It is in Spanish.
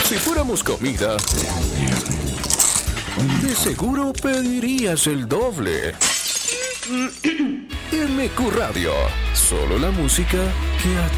Si fuéramos comida, de seguro pedirías el doble. MQ Radio, solo la música que a